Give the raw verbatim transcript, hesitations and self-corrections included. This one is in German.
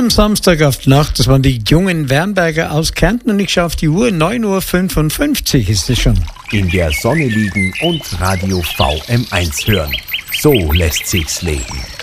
am Samstag auf die Nacht. Das waren die jungen Wernberger aus Kärnten und ich schaue auf die Uhr. neun Uhr fünfundfünfzig ist es schon. In der Sonne liegen und Radio V M eins hören. So lässt sich's leben.